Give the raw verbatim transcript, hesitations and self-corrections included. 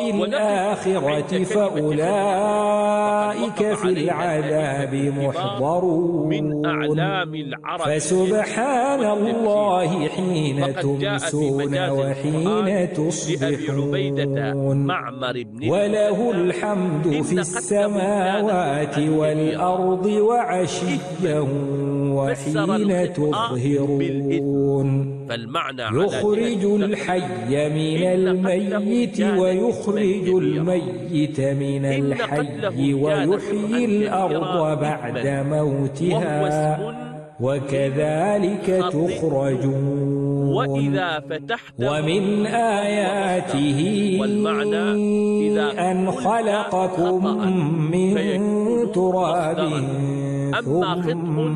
الآخرة فأولئك في العذاب محضرون فسبحان الله حين تمسون وحين تصبحون وله الحمد في السماوات والأرض وعشيا وحين تظهرون يخرج الحي من الميت ويخرج الميت من الحي ويحيي الأرض بعد موتها وكذلك تخرجون ومن آياته أن خلقكم من تراب ثم